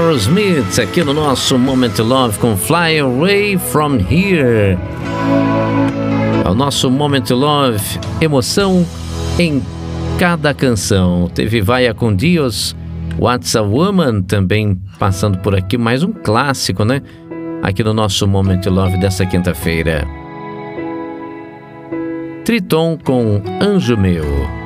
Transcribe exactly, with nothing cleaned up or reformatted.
Aerosmith aqui no nosso Moment Love com Fly Away From Here. É o nosso Moment Love, emoção em cada canção. Teve Vaya com Dios, What's a Woman também passando por aqui, mais um clássico, né? Aqui no nosso Moment Love dessa quinta-feira. Triton com Anjo Meu.